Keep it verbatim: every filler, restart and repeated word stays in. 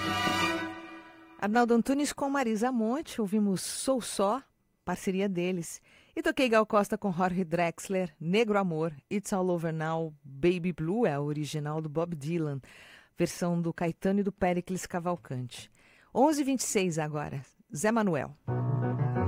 Arnaldo Antunes com Marisa Monte, ouvimos Sou Só, parceria deles. E toquei Gal Costa com Jorge Drexler, Negro Amor, It's All Over Now, Baby Blue, é a original do Bob Dylan, versão do Caetano e do Péricles Cavalcante. onze e vinte e seis agora, Zé Manuel.